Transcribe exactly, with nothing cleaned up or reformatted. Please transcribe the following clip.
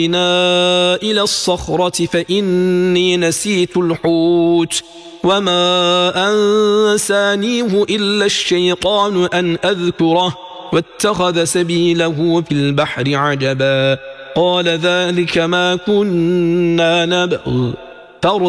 إلى الصخرة فإني نسيت الحوت وما أنسانيه إلا الشيطان أن أذكره واتخذ سبيله في البحر عجبا قال ذلك ما كنا نبغ